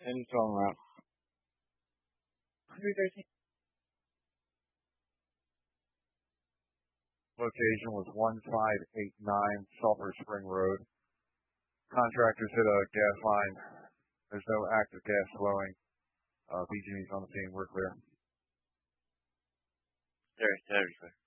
Any phone route. 113. Location was 1589 Sulphur Spring Road. Contractors hit a gas line. There's no active gas flowing. BG&E's on the scene. We're clear. Very clear.